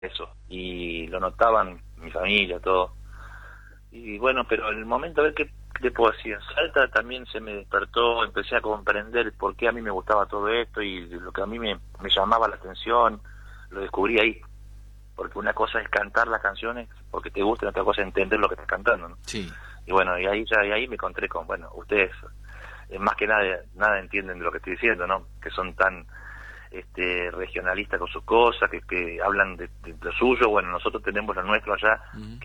eso, y lo notaban mi familia, todo. Y bueno, pero en el momento, a ver qué te puedo decir, en Salta también se me despertó, empecé a comprender por qué a mí me gustaba todo esto y lo que a mí me llamaba la atención, lo descubrí ahí, porque una cosa es cantar las canciones porque te gusta y otra cosa es entender lo que estás cantando, ¿no? Sí. Y bueno, y ahí me encontré con, bueno, ustedes más que nada entienden de lo que estoy diciendo, ¿no? Que son tan regionalistas con sus cosas, que hablan de lo suyo. Bueno, nosotros tenemos lo nuestro allá,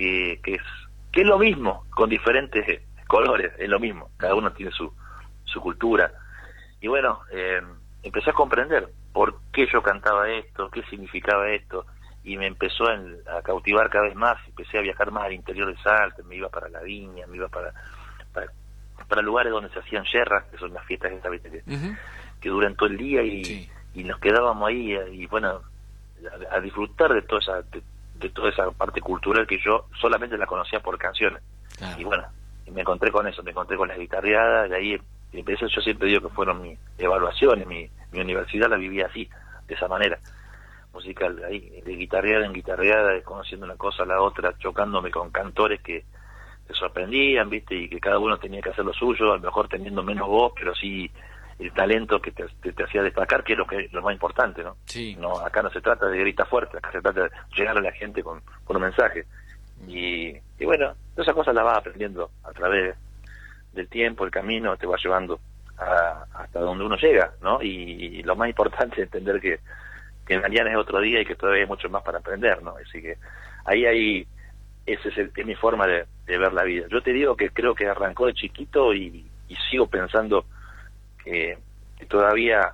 que es lo mismo, con diferentes colores, es lo mismo, cada uno tiene su cultura. Y bueno, empecé a comprender por qué yo cantaba esto, qué significaba esto, y me empezó a cautivar cada vez más. Empecé a viajar más al interior de Salta, me iba para la viña, me iba para lugares donde se hacían yerras, que son las fiestas estas, ¿viste? Que duran todo el día, Sí. y nos quedábamos ahí, y bueno, a disfrutar de toda esa parte cultural que yo solamente la conocía por canciones. Claro. Y bueno, me encontré con eso, me encontré con las guitarreadas, y ahí empecé. Yo siempre digo que fueron mis evaluaciones, mi universidad la vivía así, de esa manera, musical, ahí, de guitarreada en guitarreada, conociendo una cosa a la otra, chocándome con cantores que te sorprendían, ¿viste? Y que cada uno tenía que hacer lo suyo, a lo mejor teniendo menos voz, pero sí el talento que te hacía destacar, que es lo más importante, ¿no? Sí. No, acá no se trata de gritar fuerte, acá se trata de llegar a la gente con un mensaje. Y bueno, todas esas cosas las vas aprendiendo a través del tiempo, el camino te va llevando hasta donde uno llega, ¿no? Y lo más importante es entender que mañana es otro día y que todavía hay mucho más para aprender, ¿no? Así que ahí esa es mi forma de ver la vida. Yo te digo que creo que arrancó de chiquito y sigo pensando que todavía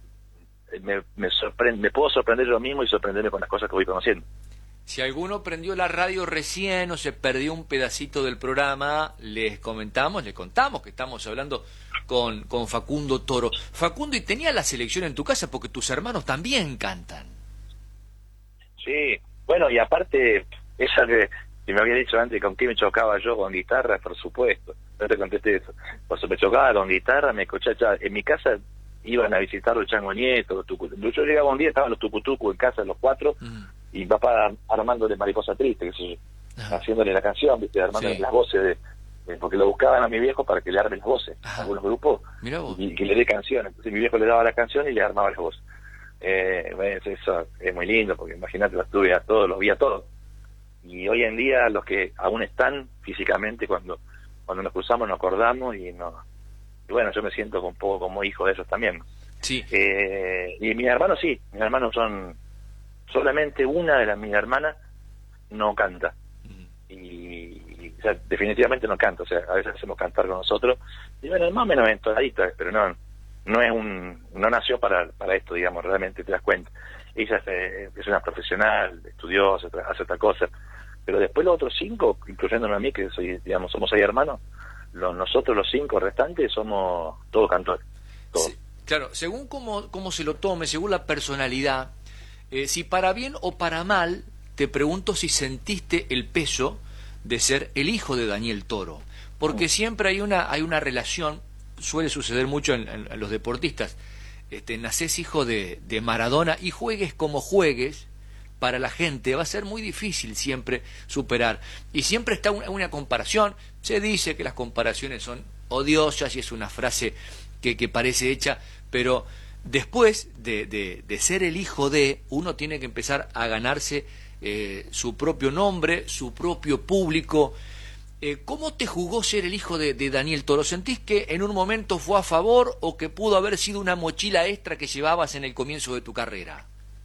me sorprende, me puedo sorprender yo mismo y sorprenderme con las cosas que voy conociendo. Si alguno prendió la radio recién o se perdió un pedacito del programa, les contamos que estamos hablando con Facundo Toro. Facundo, y tenía la selección en tu casa porque tus hermanos también cantan. Sí, bueno, y aparte, esa que me había dicho antes, ¿con qué me chocaba yo? Con guitarra, por supuesto. No te contesté eso. Pues me chocaba con guitarra, me escuchaba. En mi casa iban a visitar los Chango Nieto, los tucu. Yo llegaba un día, estaban los tucutucu en casa, los cuatro, y papá armándole Mariposa Triste, que sé yo, haciéndole la canción, ¿viste? Armándole las voces porque lo buscaban a mi viejo para que le arme las voces a algunos grupos y que le dé canciones. Entonces mi viejo le daba la canción y le armaba las voces. Bueno, eso es muy lindo, porque imagínate, los tuve a todos, los vi a todos. Y hoy en día los que aún están físicamente, cuando nos cruzamos nos acordamos, y bueno, yo me siento un poco como hijo de ellos también. Sí. Y mis hermanos mis hermanos son, solamente una de mis hermanas no canta. O sea, definitivamente no canta, o sea, a veces hacemos cantar con nosotros, y bueno, más o menos entonadita, pero no nació para esto, digamos, realmente te das cuenta. Ella es una profesional, estudiosa, hace otra cosa, pero después los otros 5, incluyéndome a mí, que somos 6 hermanos, nosotros los 5 restantes somos todos cantores, todos. Sí, claro, según cómo se lo tome, según la personalidad, si para bien o para mal, te pregunto si sentiste el peso de ser el hijo de Daniel Toro, porque siempre hay una relación, suele suceder mucho en los deportistas. Nacés hijo de Maradona y juegues como juegues, para la gente va a ser muy difícil siempre superar, y siempre está una comparación. Se dice que las comparaciones son odiosas y es una frase que parece hecha, pero después de ser el hijo de, uno tiene que empezar a ganarse su propio nombre, su propio público. ¿Cómo te jugó ser el hijo de Daniel Toro? ¿Sentís que en un momento fue a favor o que pudo haber sido una mochila extra que llevabas en el comienzo de tu carrera?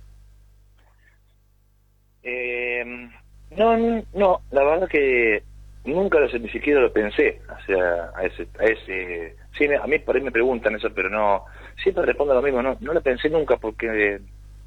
No, la verdad que nunca ni siquiera lo pensé, o sea, a ese sí, a mí por ahí me preguntan eso, pero no, siempre respondo lo mismo, no lo pensé nunca, porque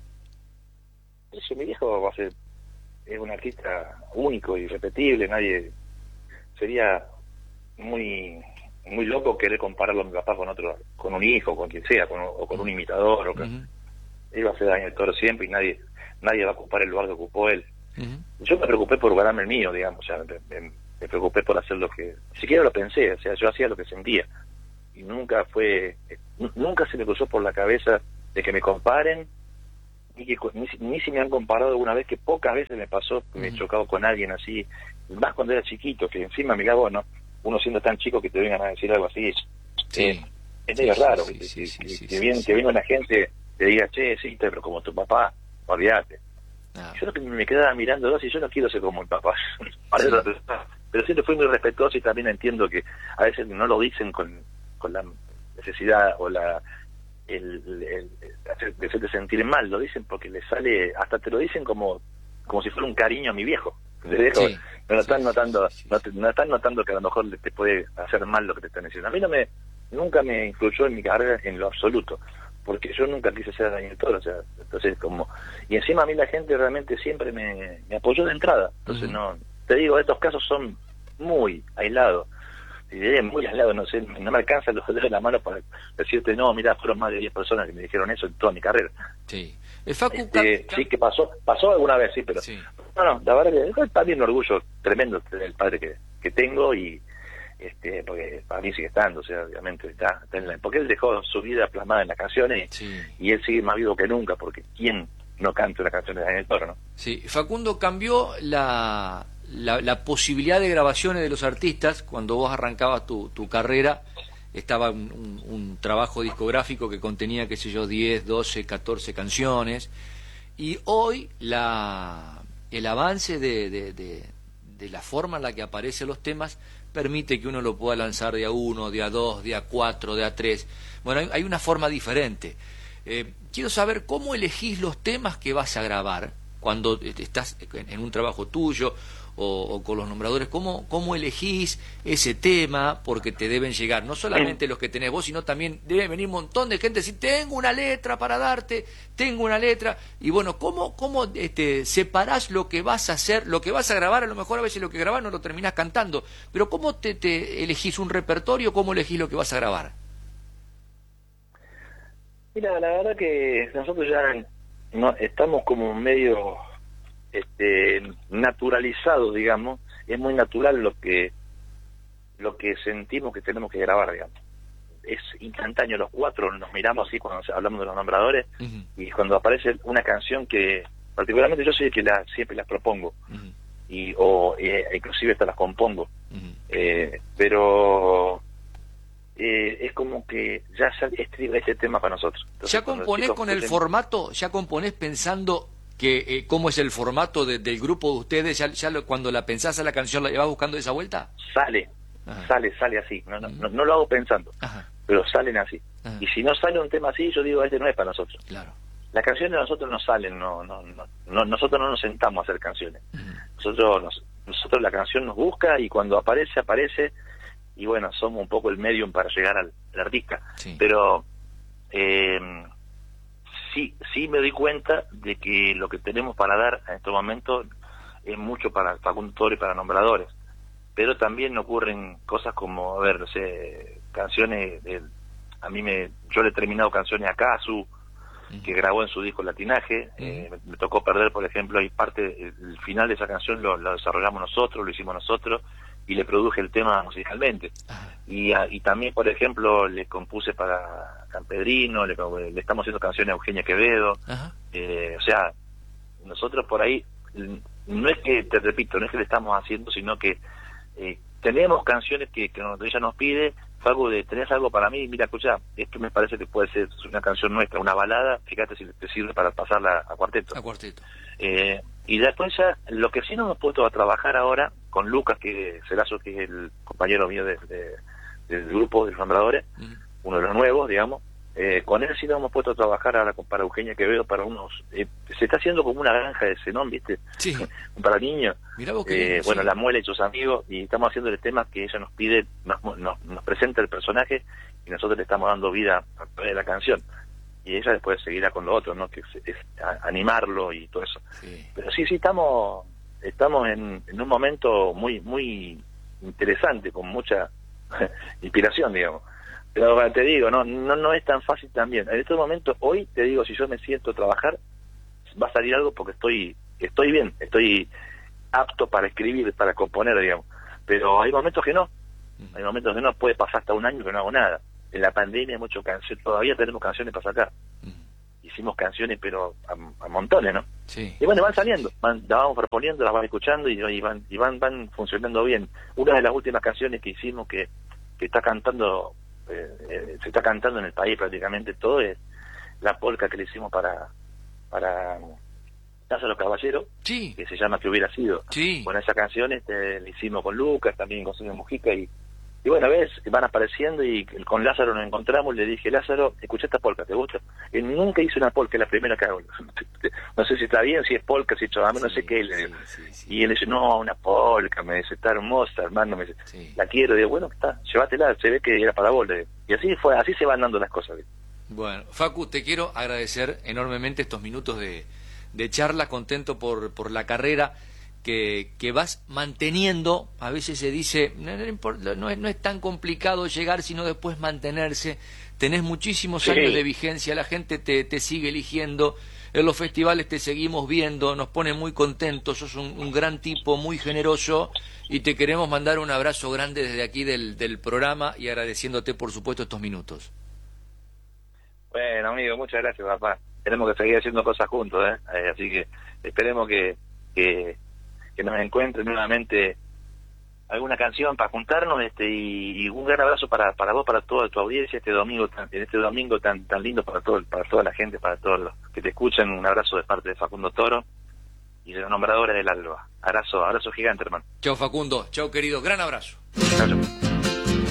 mi viejo es un artista único, irrepetible, nadie, sería muy muy loco querer compararlo a mi papá con un hijo, con quien sea, o con un imitador, él va a ser Daniel Toro siempre, y nadie va a ocupar el lugar que ocupó él. Yo me preocupé por ganarme el mío, digamos, o sea, me preocupé por hacer lo que, ni siquiera lo pensé, o sea, yo hacía lo que sentía, y nunca se me cruzó por la cabeza de que me comparen, ni si me han comparado alguna vez, que pocas veces me pasó que me he chocado con alguien así, más cuando era chiquito, que encima, mirá vos, ¿no? Uno siendo tan chico que te vengan a decir algo así, Sí. es medio raro, que viene una gente, te diga, che, sí, pero como tu papá, olvídate. Yo lo que me quedaba mirando así, yo no quiero ser como mi papá, pero siempre fui muy respetuoso y también entiendo que a veces no lo dicen con la necesidad o el hacerte sentir mal, lo dicen porque les sale, hasta te lo dicen como si fuera un cariño a mi viejo. No están notando que a lo mejor te puede hacer mal lo que te están diciendo. A mí nunca me influyó en mi carrera en lo absoluto, porque yo nunca quise ser Daniel Toro, o sea, entonces y encima a mí la gente realmente siempre me apoyó de entrada, entonces no, te digo, estos casos son muy aislados, y diré muy aislados, no sé, no me alcanzan los dedos de la mano para decirte, no, mira, fueron más de 10 personas que me dijeron eso en toda mi carrera. Sí. Facu, sí que pasó alguna vez, sí, pero no, la verdad que es también un orgullo tremendo del padre que tengo, y porque para mí sigue estando, o sea, obviamente está porque él dejó su vida plasmada en las canciones, y él sigue más vivo que nunca, porque ¿quién no canta una canción de Daniel Toro, no? Sí, Facundo, cambió la posibilidad de grabaciones de los artistas. Cuando vos arrancabas tu carrera, estaba un trabajo discográfico que contenía, qué sé yo, 10, 12, 14 canciones, y hoy el avance de la forma en la que aparecen los temas permite que uno lo pueda lanzar de a 1, de a 2, de a 4, de a 3. Bueno, hay una forma diferente. Quiero saber cómo elegís los temas que vas a grabar cuando estás en un trabajo tuyo o con los nombradores. ¿Cómo elegís ese tema? Porque te deben llegar no solamente los que tenés vos, sino también debe venir un montón de gente, decir, tengo una letra para darte, tengo una letra. Y bueno, ¿cómo separás lo que vas a hacer, lo que vas a grabar? A lo mejor a veces lo que grabás no lo terminás cantando, pero ¿cómo te elegís un repertorio? ¿Cómo elegís lo que vas a grabar? Mira, la verdad que nosotros ya no estamos como medio naturalizados, digamos. Es muy natural lo que sentimos que tenemos que grabar, digamos. Es instantáneo, los cuatro nos miramos así cuando hablamos de los nombradores, y cuando aparece una canción que particularmente yo soy el que siempre las propongo, inclusive hasta las compongo, pero es como que ya estriba este tema para nosotros. Entonces, ¿ya componés con el formato? ¿Ya componés pensando que cómo es el formato del grupo de ustedes? ¿Ya cuando la pensás a la canción la vas buscando de esa vuelta? Sale así, no lo hago pensando, pero salen así. Y si no sale un tema así, yo digo, este no es para nosotros. Claro. Las canciones de nosotros no salen, nosotros no nos sentamos a hacer canciones. Nosotros la canción nos busca, y cuando aparece, y bueno, somos un poco el medium para llegar al artista. Pero sí me doy cuenta de que lo que tenemos para dar en estos momentos es mucho para Facundo Toro y para nombradores, pero también ocurren cosas como, a ver, no sé, canciones yo le he terminado canciones a Casu, que grabó en su disco Latinaje. Me tocó perder, por ejemplo, hay parte, el final de esa canción lo desarrollamos nosotros, lo hicimos nosotros, y le produje el tema musicalmente. Y también, por ejemplo, le compuse para Campedrino, le estamos haciendo canciones a Eugenia Quevedo. O sea, nosotros por ahí, no es que, te repito, no es que le estamos haciendo, sino que tenemos canciones que ella nos pide. Facu, ¿tenés algo para mí? Mira, escucha, esto me parece que puede ser una canción nuestra, una balada, fíjate si te sirve para pasarla a cuarteto. Y después ya, lo que sí nos hemos puesto a trabajar ahora con Lucas, que es el compañero mío del grupo de los nombradores, uno de los nuevos, digamos, con él sí nos hemos puesto a trabajar ahora para Eugenia Quevedo, para unos... se está haciendo como una granja de Zenón, ¿viste? Sí. Para niños. Mirá vos que bueno, La Muela y sus amigos, y estamos haciendo el tema que ella nos pide, nos presenta el personaje, y nosotros le estamos dando vida a través de la canción. Y ella después seguirá con lo otro, ¿no? Que es animarlo y todo eso. Pero sí, estamos en un momento muy muy interesante, con mucha inspiración, digamos. Pero te digo, no es tan fácil también. En estos momentos, hoy te digo, si yo me siento a trabajar, va a salir algo porque estoy bien, estoy apto para escribir, para componer, digamos. Pero hay momentos que no. Hay momentos que no, puede pasar hasta un año que no hago nada. En la pandemia mucho todavía tenemos canciones para sacar. Y hicimos canciones, pero a montones, ¿no? Sí. Y bueno, van saliendo, las vamos proponiendo, las van escuchando y van funcionando bien. Una de las últimas canciones que hicimos que está cantando, se está cantando en el país prácticamente todo, es la polca que le hicimos para Lázaro Caballero, Sí. que se llama Que hubiera sido. Sí. Bueno, esa canción la hicimos con Lucas, también con Sergio Mujica, y bueno, ves, van apareciendo, y con Lázaro nos encontramos, le dije, Lázaro, escucha esta polca, ¿te gusta? Él nunca hizo una polca, es la primera que hago. No sé si está bien, si es polca, si es chavame, no sé qué. Y él dice, no, una polca, me dice, está hermosa, hermano, me dice, la quiero. Y digo, bueno, está, llévatela, se ve que era para vos. Y así fue, así se van dando las cosas. Bueno, Facu, te quiero agradecer enormemente estos minutos de charla, contento por la carrera que vas manteniendo. A veces se dice, no es tan complicado llegar, sino después mantenerse. Tenés muchísimos años de vigencia, la gente te sigue eligiendo, en los festivales te seguimos viendo, nos pone muy contentos, sos un gran tipo, muy generoso, y te queremos mandar un abrazo grande desde aquí del programa, y agradeciéndote, por supuesto, estos minutos. Bueno, amigo, muchas gracias, papá. Tenemos que seguir haciendo cosas juntos, así que esperemos que nos encuentre nuevamente alguna canción para juntarnos, y un gran abrazo para vos, para toda tu audiencia este domingo tan lindo para toda la gente, para todos los que te escuchan. Un abrazo de parte de Facundo Toro y de los nombradores del Alba. Abrazo gigante, hermano. Chao, Facundo. Chao, querido. Gran abrazo. Chao.